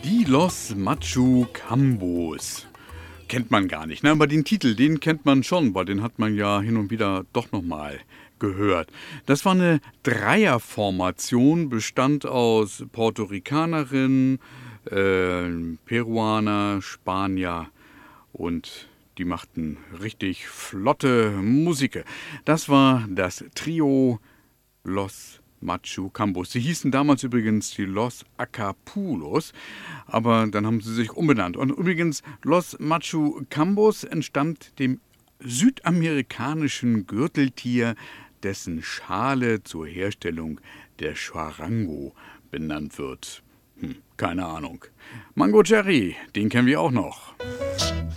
Die Los Machucambos. Kennt man gar nicht, ne? Aber den Titel, den kennt man schon, weil den hat man ja hin und wieder doch nochmal gehört. Das war eine Dreierformation, bestand aus Puerto Ricanerin, Peruaner, Spanier und die machten richtig flotte Musik. Das war das Trio Los Machucambos. Sie hießen damals übrigens die Los Acapulos, aber dann haben sie sich umbenannt. Und übrigens, Los Machucambos entstammt dem südamerikanischen Gürteltier, dessen Schale zur Herstellung der Charango benannt wird. Keine Ahnung. Mango Jerry, den kennen wir auch noch.